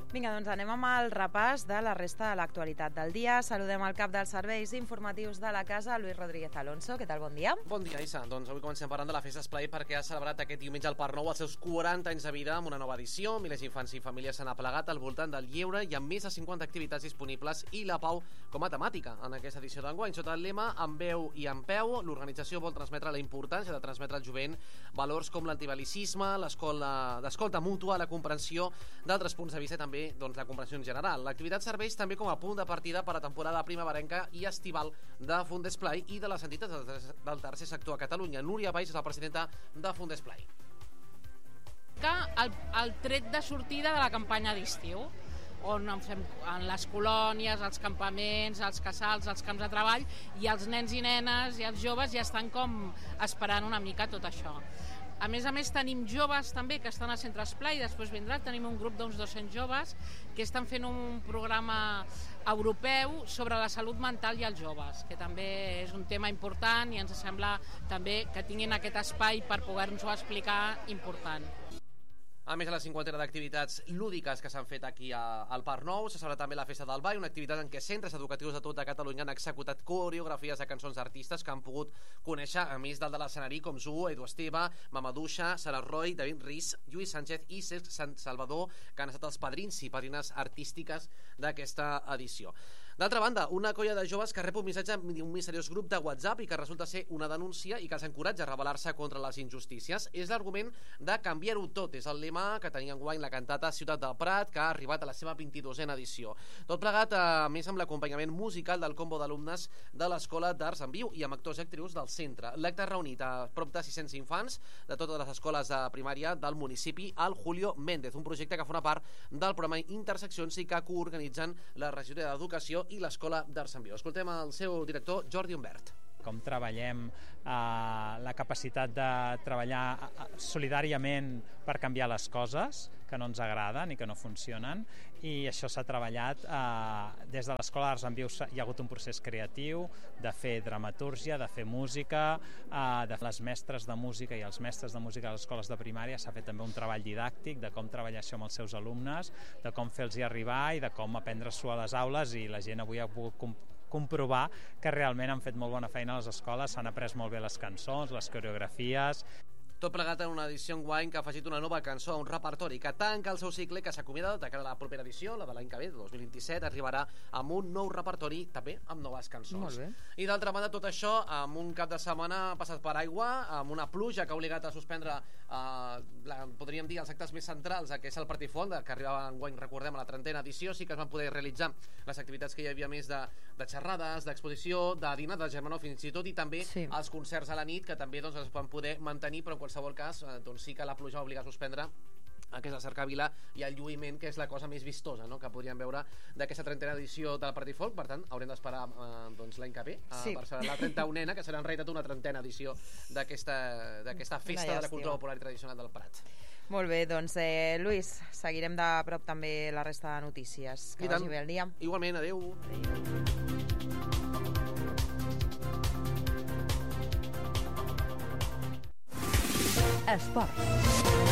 Vinga, doncs anem amb el repàs de la resta de l'actualitat del dia. Saludem el cap dels serveis informatius de la casa, Lluís Rodríguez Alonso. Què tal, bon dia? Bon dia, Issa. Doncs avui comencem parlant de la Festa Esplai perquè ha celebrat aquest diumenge al Parc Nou els seus 40 anys de vida amb una nova edició. Milers d'infants i famílies s'han aplegat al voltant del lleure i amb més de 50 activitats disponibles i la pau com a temàtica en aquesta edició d'enguany. Sota el lema "En veu i en peu", l'organització vol transmetre la importància de transmetre al jovent valors com l'antibel·licisme, l'escolta mútua, la comprensió d'altres punts de vista i també la comprensió en general. L'activitat serveix també com a punt de partida per a la temporada primevarenca i estival de Fundesplai i de les entitats del tercer sector a Catalunya. Núria Valls és la presidenta de Fundesplai. El tret de sortida de la campanya d'estiu, on fem en les colònies, els campaments, els casals, els camps de treball, i els nens i nenes i els joves ja estan com esperant una mica tot això. A més, tenim joves també que estan al Centre Esplai, després vindrà, tenim un grup d'uns 200 joves que estan fent un programa europeu sobre la salut mental i els joves, que també és un tema important i ens sembla també que tinguin aquest espai per poder-nos-ho explicar important. A més de la cinquantena d'activitats lúdiques que s'han fet aquí al Parc Nou, se celebra també la Festa del Ball, una activitat en què centres educatius de tota Catalunya han executat coreografies de cançons d'artistes que han pogut conèixer, a més del de l'escenari, com Zu, Edu Esteve, Mamadouxa, Sara Roy, David Riz, Lluís Sánchez i Cesc Sant Salvador, que han estat els padrins i padrines artístiques d'aquesta edició. D'altra banda, una colla de joves que rep un missatge d'un misteriós grup de WhatsApp i que resulta ser una denúncia i que els encoratja a rebel·lar-se contra les injustícies. És l'argument de canviar-ho tot, és el lema que tenia enguany la cantata Ciutat del Prat, que ha arribat a la seva 22a edició. Tot plegat, a més, amb l'acompanyament musical del combo d'alumnes de l'Escola d'Arts en Viu i amb actors i actrius del centre. L'acte ha reunit a prop de 600 infants de totes les escoles de primària del municipi al Julio Méndez, un projecte que forma part del programa Interseccions i que coorganitzen la Regidoria d'Educació i l'Escola d'Arts en Viu. Escoltem el seu director, Jordi Humbert. Com treballem la capacitat de treballar solidàriament per canviar les coses que no ens agraden i que no funcionen, i això s'ha treballat des de l'Escola d'Arts en Viu. Hi ha hagut un procés creatiu de fer dramatúrgia, de fer música, de les mestres de música i els mestres de música a les escoles de primària. S'ha fet també un treball didàctic de com treballar això amb els seus alumnes, de com fer-los arribar i de com aprendre-s'ho a les aules, i la gent avui ha pogut comprovar que realment han fet molt bona feina a les escoles, s'han après molt bé les cançons, les coreografies. Tot plegat en una edició enguany que ha afegit una nova cançó a un repertori que tanca el seu cicle, que s'acomiada de cara a la propera edició, la de l'any que ve, de 2027, arribarà amb un nou repertori, també amb noves cançons. Molt bé. I d'altra banda, tot això amb un cap de setmana passat per aigua, amb una pluja que ha obligat a suspendre, podríem dir, els actes més centrals, que és el Partifont, que arribava enguany, recordem, a la 30a edició. Sí que es van poder realitzar les activitats que hi havia més de xerrades, d'exposició, de dinar, de germanor fins i tot, i també els concerts a la nit, que també es van poder mantenir, però en qualsevol cas, sí que la pluja va obligar a suspendre aquesta cercavila i el lluïment, que és la cosa més vistosa, no?, que podríem veure d'aquesta 30a edició del Partifolk. Per tant, haurem d'esperar l'any que ve per saber la 31a, que serà en realitat una 30a edició d'aquesta festa de la cultura popular i tradicional del Prat. Molt bé, doncs Lluís, seguirem de prop també la resta de notícies. Que vagi bé el dia. Igualment, adeu. Esport.